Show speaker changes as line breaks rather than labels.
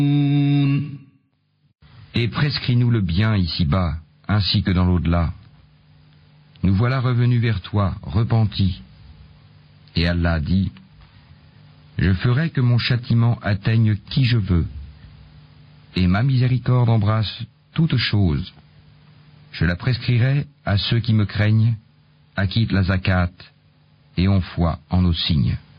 Et prescris-nous le bien ici-bas, ainsi que dans l'au-delà. Nous voilà revenus vers toi, repentis. Et Allah dit, je ferai que mon châtiment atteigne qui je veux, et ma miséricorde embrasse toute chose. Je la prescrirai à ceux qui me craignent, acquittent la zakat et ont foi en nos signes.